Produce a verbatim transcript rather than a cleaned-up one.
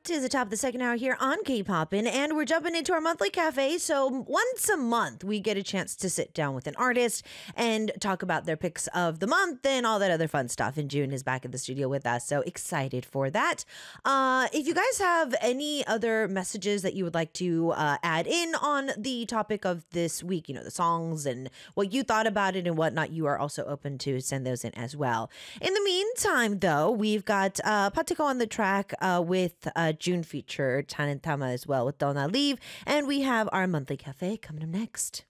to the top of the second hour here on K-Poppin', and we're jumping into our monthly cafe. So once a month, we get a chance to sit down with an artist and talk about their picks of the month and all that other fun stuff. And June is back in the studio with us, so excited for that. Uh, if you guys have any other messages that you would like to uh, add in on the topic of this week, you know, the songs and what you thought about it and whatnot, you are also open to send those in as well. In the meantime, though, we've got uh, Patiko on the track uh, with uh, June feature Tanentama as well with Donna Leave, and we have our monthly cafe coming up next.